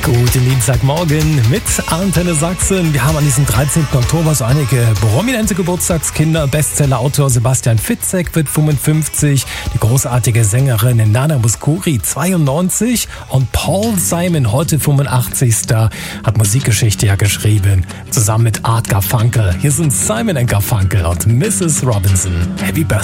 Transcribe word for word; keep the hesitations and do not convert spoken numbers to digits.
Guten Dienstagmorgen mit Antenne Sachsen. Wir haben an diesem dreizehnten Oktober so einige prominente Geburtstagskinder. Bestsellerautor Sebastian Fitzek wird fünfundfünfzig, die großartige Sängerin Nana Mouskouri zweiundneunzig und Paul Simon, heute fünfundachtzigster hat Musikgeschichte ja geschrieben, zusammen mit Art Garfunkel. Hier sind Simon and Garfunkel und Missus Robinson. Happy Birthday.